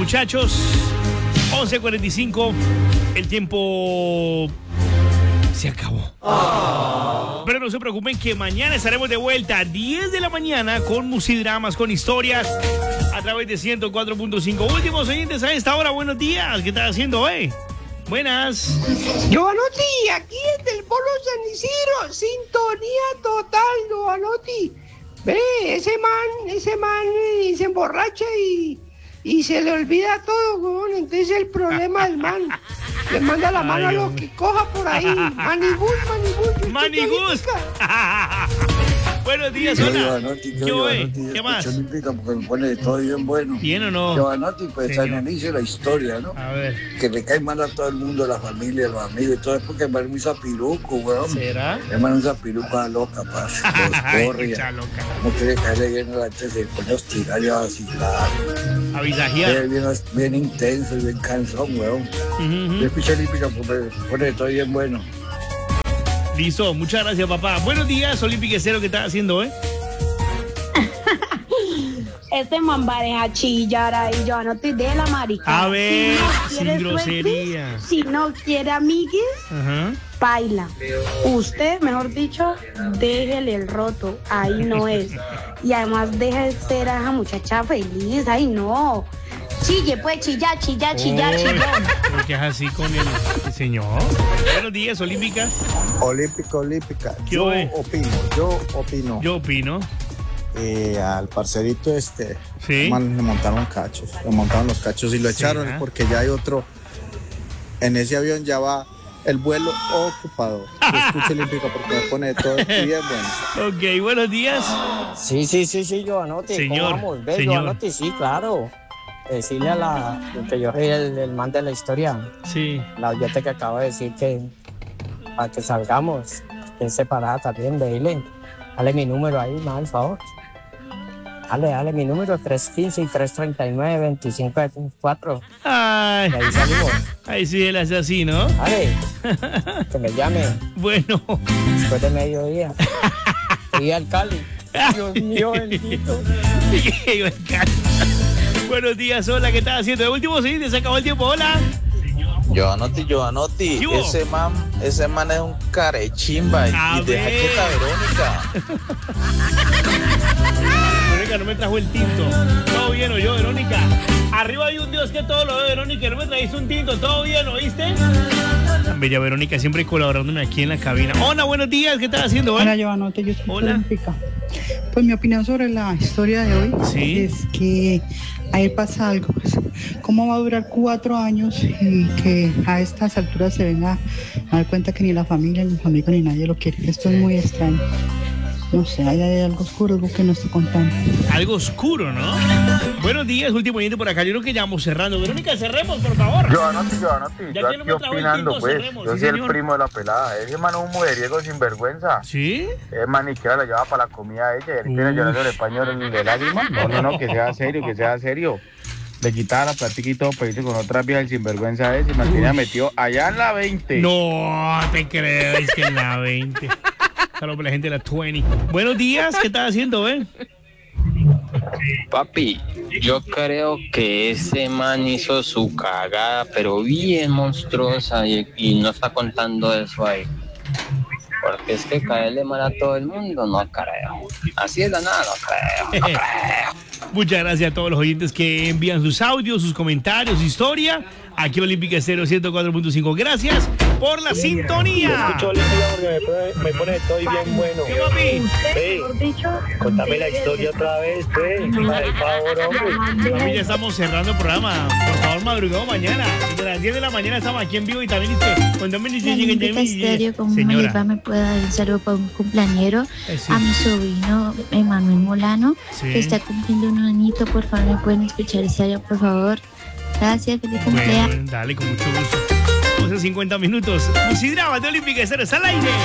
muchachos. 11:45. El tiempo se acabó. Pero no se preocupen que mañana estaremos de vuelta a 10 de la mañana con musidramas, con historias a través de 104.5. Últimos oyentes a esta hora, buenos días. ¿Qué estás haciendo hoy? Buenas. Giovanotti, aquí desde el Polo San Isidro, sintonía total, Giovanotti. Ve, ese man se emborracha y se le olvida todo, weón. Entonces el problema del man. Le manda la mano a lo que coja por ahí. Manigús. Buenos días, hola. ¿Qué más? Porque me pone de todo bien bueno. ¿Bien o no? Giovanotti, pues analice la historia, ¿no? A ver. Que le cae mal a todo el mundo, la familia, los amigos y todo. Es porque el man usa piruco, weón. ¿Será? El man usa piruco a loca, parce. Corre. No quiere caerle bien a la gente, se pone a hostigar y a vacilar. A visajear. Bien intenso y bien cansón, weón. Yo escuché Olímpica porque me pone de todo bien bueno. Listo, muchas gracias, papá. Buenos días, Olímpiquecero, ¿qué estás haciendo, Este man va a dejar chillar ahí, yo no estoy de la marica. A ver, si sin grosería. Suerte, si no quiere amiguis, baila. Usted, mejor dicho, déjele el roto, ahí no es. Y además deje de ser a esa muchacha feliz, ahí no. Chille, pues, chillar. ¿Por qué es así con el señor? Buenos días, Olímpica. Olímpica. Yo opino. Al parcerito ¿sí? Le montaron los cachos y lo echaron porque ya hay otro. En ese avión ya va el vuelo ocupado. Yo escucho Olímpica porque me pone todo bien bueno. Ok, buenos días. Sí, Giovanotti. Señor, ¿cómo vamos? señor. Giovanotti, sí, claro. Decirle a que yo soy el man de la historia. Sí. La oyente que acabo de decir que para que salgamos, que es separada también, dale mi número ahí, más al favor. Dale mi número, 315 y 339-2574. Ay. Y ahí salimos. Ahí sí, él hace así, ¿no? Dale, que me llame. Bueno. Después de mediodía. Y al Cali. Dios mío, bendito. Iba al Cali. Buenos días, hola, ¿qué estás haciendo? De último, sí, se acabó el tiempo, hola. Giovanotti, ese man es un carechimba y deja quieta Verónica no me trajo el tinto. Todo bien, ¿o yo, Verónica? Arriba hay un Dios que todo lo ve, Verónica. No me trajiste un tinto, todo bien, ¿oíste? Bella Verónica, siempre colaborándome aquí en la cabina. Hola, buenos días, ¿qué estás haciendo hoy? Hola, Giovanotti, yo soy Olímpica. Pues mi opinión sobre la historia de hoy es que ahí pasa algo. Pues, ¿cómo va a durar 4 años y que a estas alturas se venga a dar cuenta que ni la familia, ni los amigos, ni nadie lo quiere? Esto es muy extraño. No sé, hay algo oscuro, algo que no estoy contando. Algo oscuro, ¿no? Buenos días, último oyente por acá. Yo creo que ya vamos cerrando. Verónica, cerremos, por favor. Giovanotti, ya yo que no aquí me trajo opinando, el tinto, pues. cerremos. Yo Sí, soy señor. el primo de la pelada. Ese man es un mujeriego sinvergüenza. ¿Sí? Ese man ni siquiera la lleva para la comida a ella. Y ahorita llorando el español de lágrimas. No, que sea serio. Le quitaba la platica y todo, pediste con otra vieja el sinvergüenza ese y mantenía metido allá en la 20. No te creo, es que en la 20. Saludos para la gente de la 20. Buenos días, ¿qué estás haciendo, Papi, yo creo que ese man hizo su cagada, pero bien monstruosa y no está contando eso ahí. Porque es que caerle mal a todo el mundo, no creo. Así es la nada, no creo. Muchas gracias a todos los oyentes que envían sus audios, sus comentarios, historia. Aquí Olímpica 104.5. Gracias por la sintonía. Yo escucho Olímpica porque me pone todo bien bueno. ¿Qué, papi? Contame la historia otra vez, por favor, hombre. Papi, ya estamos cerrando el programa. Por favor, madrugamos mañana. Desde las 10 de la mañana estamos aquí en vivo y también contame la historia. Como me puede dar un saludo para un cumpleañero a mi sobrino Emanuel Molano, que está cumpliendo un añito. Por favor, me pueden escuchar esta área, por favor. Gracias, feliz cumpleaños. Dale, con mucho gusto. 50 minutos. Musidramas de Olímpica Estéreo al aire.